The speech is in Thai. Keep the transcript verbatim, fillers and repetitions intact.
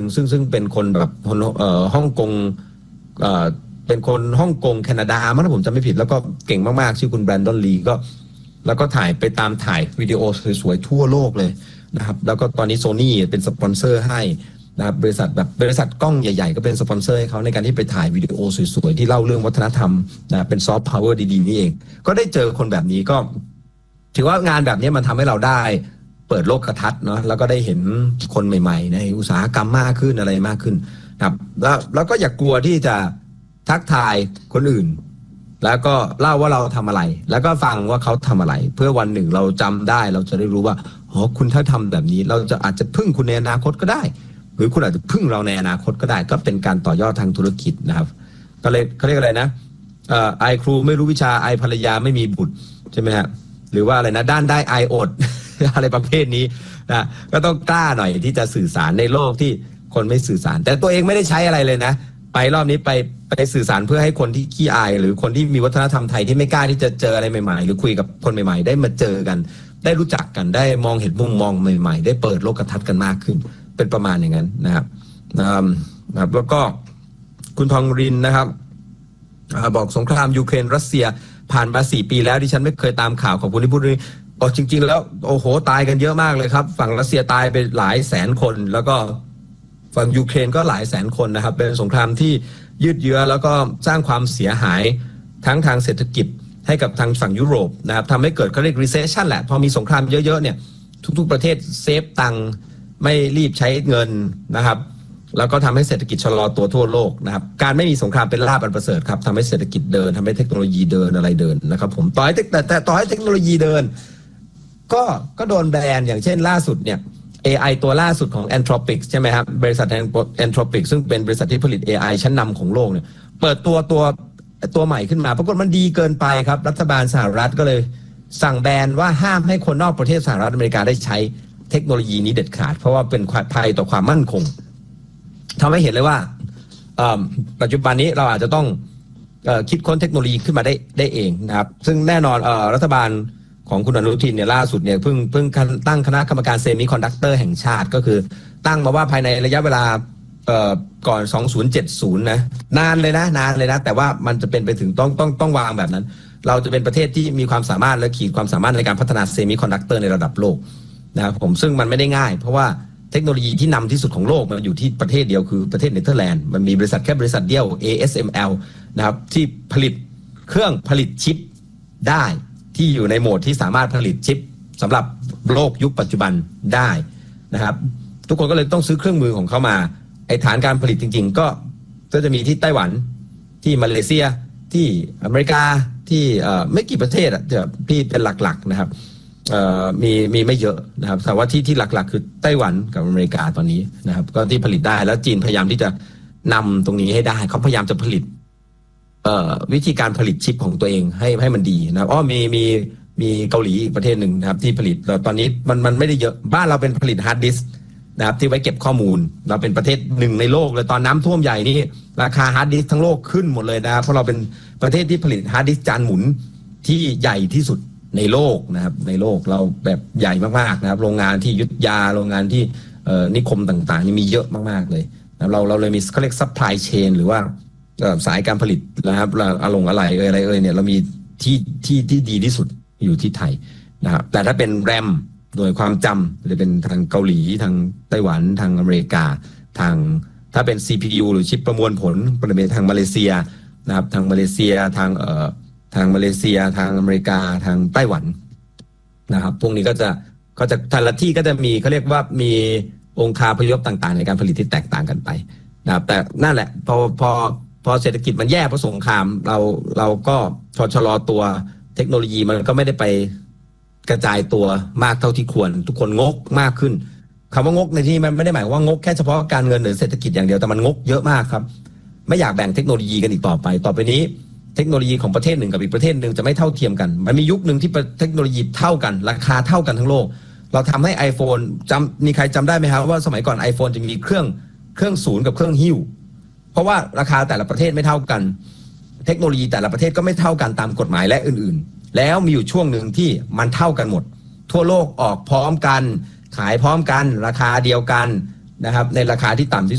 ซึ่งซึ่งเป็นคนแบบคนเอ่อฮ่องกงเอ่อเป็นคนฮ่องกงแคนาดามั้งถ้าผมจำไม่ผิดแล้วก็เก่งมากๆชื่อคุณแบรนดอนลีก็แล้วก็ถ่ายไปตามถ่ายวิดีโอสวยๆทั่วโลกเลยนะครับแล้วก็ตอนนี้โซนี่เป็นสปอนเซอร์ให้นะครับบริษัทแบบบริษัทกล้องใหญ่ๆก็เป็นสปอนเซอร์ให้เขาในการที่ไปถ่ายวิดีโอสวยๆที่เล่าเรื่องวัฒนธรรมนะเป็นซอฟต์พาวเวอร์ดีๆนี่เองก็ได้เจอคนแบบนี้ก็ถือว่างานแบบนี้มันทำให้เราได้เปิดโลกทัศน์เนาะแล้วก็ได้เห็นคนใหม่ๆในอุตสาหกรรมมากขึ้นอะไรมากขึ้นครับแล้วแล้วก็อย่ากลัวที่จะทักทายคนอื่นแล้วก็เล่าว่าเราทำอะไรแล้วก็ฟังว่าเขาทำอะไรเพื่อวันหนึ่งเราจำได้เราจะได้รู้ว่าอ๋อคุณถ้าทำแบบนี้เราจะอาจจะพึ่งคุณในอนาคตก็ได้หรือคุณอาจจะพึ่งเราในอนาคตก็ได้ก็เป็นการต่อยอดทางธุรกิจนะครับก็เลยเขาเรียกอะไรนะเอ่อไอครูไม่รู้วิชาไอภรรยาไม่มีบุตรใช่ไหมฮะหรือว่าอะไรนะด้านได้ไออด อะไรประเภทนี้นะก็ต้องกล้าหน่อยที่จะสื่อสารในโลกที่คนไม่สื่อสารแต่ตัวเองไม่ได้ใช้อะไรเลยนะไปรอบนี้ไปไปสื่อสารเพื่อให้คนที่ขี้อายหรือคนที่มีวัฒนธรรมไทยที่ไม่กล้าที่จะเจออะไรใหม่ๆหรือคุยกับคนใหม่ๆได้มาเจอกันได้รู้จักกันได้มองเห็นมุมมองใหม่ๆได้เปิดโลกทัศน์กันมากขึ้นเป็นประมาณอย่างนั้นนะครับนะครับแล้วก็คุณทองรินนะครับบอกสงครามยูเครนรัสเซียผ่านมาสี่ปีแล้วดิฉันไม่เคยตามข่าวของคุณที่พูดนี้บอกจริงๆแล้วโอ้โหตายกันเยอะมากเลยครับฝั่งรัสเซียตายไปหลายแสนคนแล้วก็ฝั่งยูเครนก็หลายแสนคนนะครับเป็นสงครามที่ยืดเยื้อแล้วก็สร้างความเสียหายทั้งทางเศรษฐกิจให้กับทางฝั่งยุโรปนะครับทำให้เกิดเขาเรียก recession แหละพอมีสงครามเยอะๆเนี่ยทุกๆประเทศเซฟตังค์ไม่รีบใช้เงินนะครับแล้วก็ทำให้เศรษฐกิจชะลอตัวทั่วโลกนะครับการไม่มีสงครามเป็นลาภอันประเสริฐครับทำให้เศรษฐกิจเดินทำให้เทคโนโลยีเดินอะไรเดินนะครับผมต่อให้แต่แต่ต่อให้เทคโนโลยีเดินก็ก็โดนแบนอย่างเช่นล่าสุดเนี่ย เอ ไอ ตัวล่าสุดของ Anthropic ใช่ไหมครับบริษัท Anthropic ซึ่งเป็นบริษัทที่ผลิต เอ ไอ ชั้นนำของโลกเนี่ยเปิดตัวตัวตัวใหม่ขึ้นมาปรากฏมันดีเกินไปครับรัฐบาลสหรัฐก็เลยสั่งแบนว่าห้ามให้คนนอกประเทศสหรัฐอเมริกาได้ใช้เทคโนโลยีนี้เด็ดขาดเพราะว่าเป็นภัยต่อความมั่นคงทำให้เห็นเลยว่าปัจจุบันนี้เราอาจจะต้องคิดค้นเทคโนโลยีขึ้นมาได้ได้เองนะครับซึ่งแน่นอนรัฐบาลของคุณอนุทินเนี่ยล่าสุดเนี่ยเพิ่งเพิ่งตั้งคณะกรรมการเซมิคอนดักเตอร์แห่งชาติก็คือตั้งมาว่าภายในระยะเวลาก่อนสองพันเจ็ดสิบนะนานเลยนะนานเลยนะแต่ว่ามันจะเป็นไปถึงต้องต้องต้องวางแบบนั้นเราจะเป็นประเทศที่มีความสามารถและขีดความสามารถในการพัฒนาเซมิคอนดักเตอร์ในระดับโลกนะครับผมซึ่งมันไม่ได้ง่ายเพราะว่าเทคโนโลยีที่นำที่สุดของโลกมันอยู่ที่ประเทศเดียวคือประเทศเนเธอร์แลนด์มันมีบริษัทแค่บริษัทเดียว เอ เอส เอ็ม แอล นะครับที่ผลิตเครื่องผลิตชิปได้ที่อยู่ในโหมดที่สามารถผลิตชิปสำหรับโลกยุคปัจจุบันได้นะครับทุกคนก็เลยต้องซื้อเครื่องมือของเขามาไอฐานการผลิตจริงๆก็ก็จะมีที่ไต้หวันที่มาเลเซียที่อเมริกาที่ไม่กี่ประเทศอ่ะที่เป็นหลักๆนะครับมีมีไม่เยอะนะครับแต่ว่าที่ที่หลักๆคือไต้หวันกับอเมริกาตอนนี้นะครับก็ที่ผลิตได้แล้วจีนพยายามที่จะนำตรงนี้ให้ได้เขาพยายามจะผลิตวิธีการผลิตชิปของตัวเองให้ให้มันดีนะครับอ๋อมีมีมีเกาหลีอีกประเทศหนึ่งนะครับที่ผลิตตอนนี้มันมันไม่ได้เยอะบ้านเราเป็นผลิตฮาร์ดดิสก์นะครับที่ไว้เก็บข้อมูลเราเป็นประเทศหนึ่งในโลกเลยตอนน้ำท่วมใหญ่นี่ราคาฮาร์ดดิสก์ทั้งโลกขึ้นหมดเลยนะเพราะเราเป็นประเทศที่ผลิตฮาร์ดดิสก์จานหมุนที่ใหญ่ที่สุดในโลกนะครับในโลกเราแบบใหญ่มากๆนะครับโรงงานที่ยุทธยาโรงงานที่นิคมต่างๆนี่มีเยอะมากๆเลยนะเราเราเลยมีเขาเรียกซัพพลายเชนหรือว่าสายการผลิตนะครับอารมณ์อะไรเอ่ยอะไรเอ่ยเนี่ยเรามีที่ที่ที่ดีที่สุดอยู่ที่ไทยนะครับแต่ถ้าเป็นแรมโดยความจำจะเป็นทางเกาหลีทางไต้หวันทางอเมริกาทางถ้าเป็น ซี พี ยู หรือชิปประมวลผลเป็นทางมาเลเซียนะครับทางมาเลเซียทางเอ่อทางมาเลเซียทางอเมริกาทางไต้หวันนะครับพวกนี้ก็จะก็จะแต่ละที่ก็จะมีเขาเรียกว่ามีองค์คาพยพต่างๆในการผลิตที่แตกต่างกันไปนะครับแต่นั่นแหละพอพอพอเศรษฐกิจมันแย่เพราะสงครามเราเราก็ชะลอตัวเทคโนโลยีมันก็ไม่ได้ไปกระจายตัวมากเท่าที่ควรทุกคนงกมากขึ้นคำว่างกในที่มันไม่ได้หมายว่างกแค่เฉพาะการเงินหรือเศรษฐกิจอย่างเดียวแต่มันงกเยอะมากครับไม่อยากแบ่งเทคโนโลยีกันอีกต่อไปต่อไปนี้เทคโนโลยีของประเทศหนึ่งกับอีกประเทศหนึ่งจะไม่เท่าเทียมกันมันมียุคหนึ่งที่เทคโนโลยีเท่ากันราคาเท่ากันทั้งโลกเราทำให้ iPhone จำมีใครจำได้ไหมครับว่าสมัยก่อน iPhone จะมีเครื่องเครื่องศูนย์กับเครื่องหิ้วเพราะว่าราคาแต่ละประเทศไม่เท่ากันเทคโนโลยีแต่ละประเทศก็ไม่เท่ากันตามกฎหมายและอื่นๆแล้วมีอยู่ช่วงหนึ่งที่มันเท่ากันหมดทั่วโลกออกพร้อมกันขายพร้อมกันราคาเดียวกันนะครับในราคาที่ต่ำที่